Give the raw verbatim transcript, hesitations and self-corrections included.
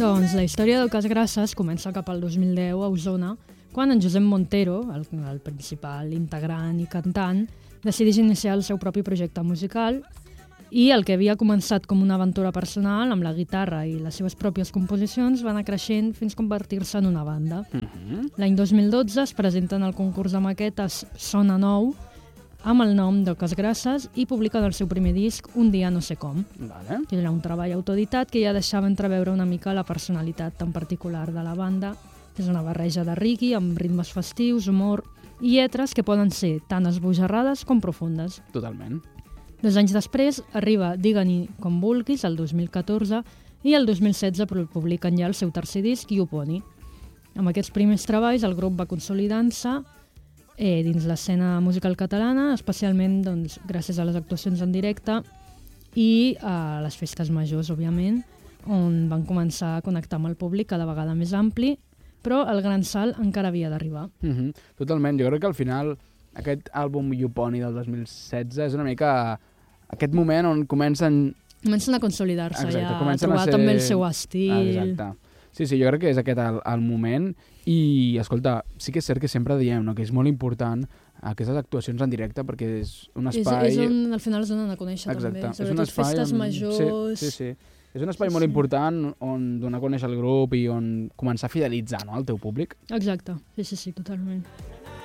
Doncs la història del Cas Grasses comença cap al dos mil deu a Osona, quan en Josep Montero, el, el principal integrant i cantant, decideix iniciar el seu propi projecte musical i el que havia començat com una aventura personal amb la guitarra i les seves pròpies composicions va anar creixent fins a convertir-se en una banda. Uh-huh. L'any dos mil dotze es presenten al concurs de maquetes Sona Nou amb el nom de Cas Grasses i publiquen el seu primer disc Un dia no sé com. Vale. Que era un treball autoeditat que ja deixava entreveure una mica la personalitat tan particular de la banda. És una barreja de reggae amb ritmes festius, humor i lletres que poden ser tant esbojarrades com profundes. Totalment. Dos anys després arriba Digue-n'hi com vulguis, el dos mil catorze, i el dos mil setze publiquen ja el seu tercer disc, Iuponi. Amb aquests primers treballs el grup va consolidant-se eh, dins l'escena musical catalana, especialment doncs, gràcies a les actuacions en directe i a les festes majors, òbviament, on van començar a connectar amb el públic cada vegada més ampli, però el gran salt encara havia d'arribar. Uh-huh. Totalment. Jo crec que al final aquest àlbum Iuponi del dos mil setze és una mica aquest moment on comencen... Comencen a consolidar-se ja, a comencen trobar a ser... també el seu estil. Ah, exacte. Sí, sí, jo crec que és aquest el, el moment i, escolta, sí que és cert que sempre diem, no?, que és molt important aquestes actuacions en directe perquè és un espai... És, és on, al final és on han de conèixer exacte. també, sobretot és un espai festes on... majors... Sí, sí, sí. És un espai sí, molt sí. important on donar a conèixer el grup i on començar a fidelitzar, no?, el teu públic. Exacte, sí, sí, sí, totalment.